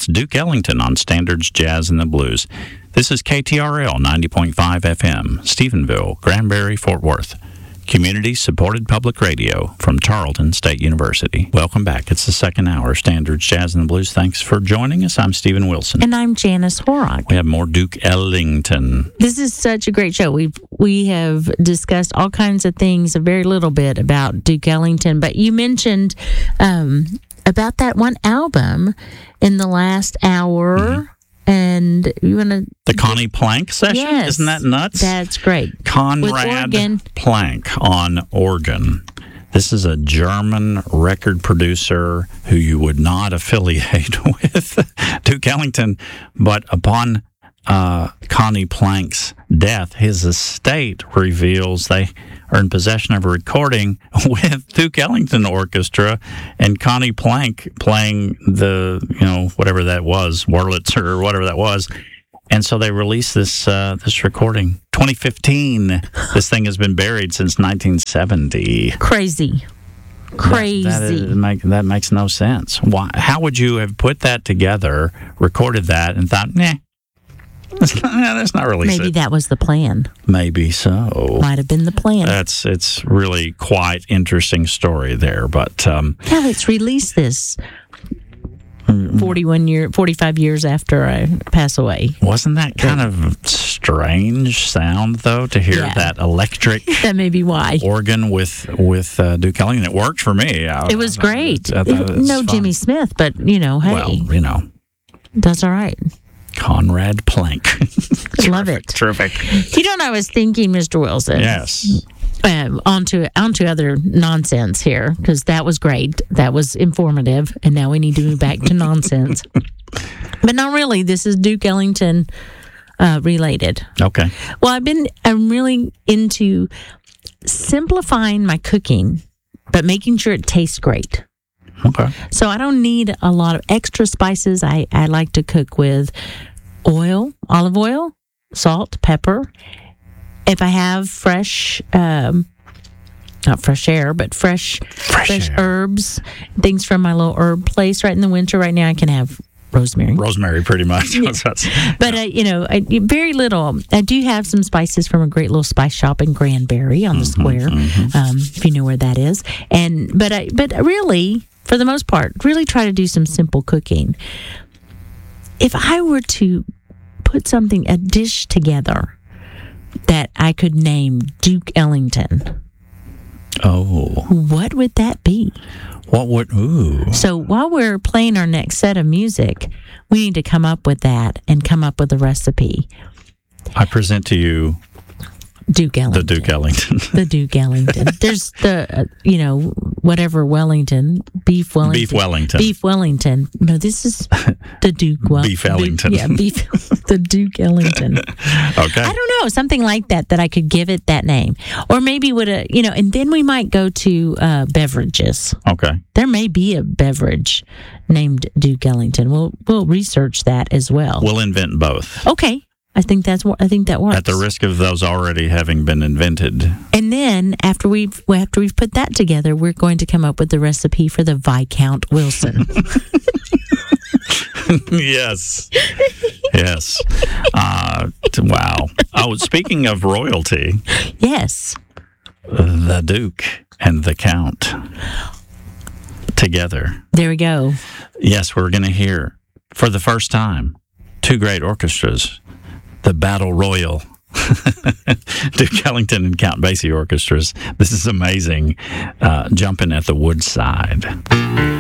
It's Duke Ellington on Standards Jazz and the Blues. This is KTRL 90.5 FM, Stephenville, Granbury, Fort Worth. Community-supported public radio from Tarleton State University. Welcome back. It's the second hour, Standards Jazz and the Blues. Thanks for joining us. I'm Stephen Wilson. And I'm Janice Horrock. We have more Duke Ellington. This is such a great show. We have discussed all kinds of things, a very little bit about Duke Ellington, but you mentioned about that one album in the last hour. Mm-hmm. And you want to... The Connie Plank session? Yes. Isn't that nuts? That's great. Conrad Plank on organ. This is a German record producer who you would not affiliate with Duke Ellington, but upon Connie Plank's death, his estate reveals they are in possession of a recording with Duke Ellington Orchestra and Connie Plank playing the, whatever that was, Wurlitzer or whatever that was. And so they released this recording. 2015, this thing has been buried since 1970. Crazy. That makes no sense. Why? How would you have put that together, recorded that, and thought, that's not really. Maybe that was the plan. Maybe so. Might have been the plan. It's really quite interesting story there, but let's release this 45 years after I pass away. Wasn't that kind of strange sound though to hear that electric? That may be why organ with Duke Ellington. It worked for me. It was great. No Jimmy Smith, but hey, that's all right. Conrad Plank. Love it. Terrific. I was thinking, Mr. Wilson. Yes. Onto other nonsense here, because that was great. That was informative, and now we need to move back to nonsense. But not really. This is Duke Ellington related. Okay. Well, I'm really into simplifying my cooking, but making sure it tastes great. Okay. So I don't need a lot of extra spices. I like to cook with olive oil, salt, pepper. If I have fresh, not fresh air, but fresh herbs, things from my little herb place right in the winter. Right now I can have rosemary. Rosemary, pretty much. Yeah. But, very little. I do have some spices from a great little spice shop in Granbury on the square, if you know where that is. But really, for the most part, really try to do some simple cooking. If I were to put a dish together that I could name Duke Ellington, what would that be? So while we're playing our next set of music, we need to come up with that and come up with a recipe. I present to you Duke Ellington. The Duke Ellington. The Duke Ellington. There's the, whatever Wellington, beef Wellington. Beef Wellington. Beef Wellington. No, this is the Duke Wellington. Beef Ellington. The Duke Ellington. Okay. I don't know, something like that I could give it that name. Or maybe and then we might go to beverages. Okay. There may be a beverage named Duke Ellington. We'll research that as well. We'll invent both. Okay. I think that works. At the risk of those already having been invented. And then after we've put that together, we're going to come up with the recipe for the Viscount Wilson. Yes. Wow. Oh, speaking of royalty. Yes. The Duke and the Count together. There we go. Yes, we're going to hear for the first time two great orchestras. The Battle Royal, Duke Ellington and Count Basie orchestras. This is amazing. Jumping at the Woodside.